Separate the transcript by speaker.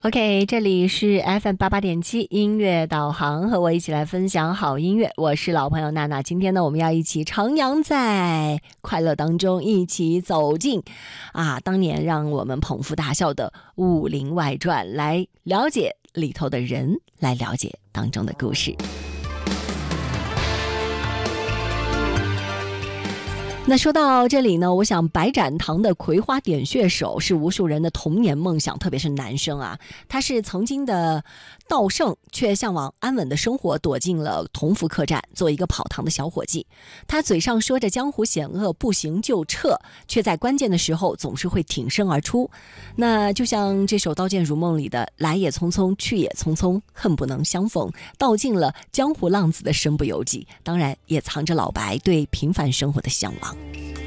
Speaker 1: OK，这里是 FM88.7音乐导航，和我一起来分享好音乐。我是老朋友娜娜，今天呢，我们要一起徜徉在快乐当中，一起走进当年让我们捧腹大笑的《武林外传》，来了解里头的人，来了解当中的故事。那说到这里呢，我想白展堂的葵花点穴手是无数人的童年梦想，特别是男生啊。他是曾经的道圣，却向往安稳的生活，躲进了同福客栈，做一个跑堂的小伙计。他嘴上说着江湖险恶，不行就撤，却在关键的时候总是会挺身而出。那就像这首《刀剑如梦》里的“来也匆匆，去也匆匆，恨不能相逢”，道尽了江湖浪子的身不由己，当然也藏着老白对平凡生活的向往。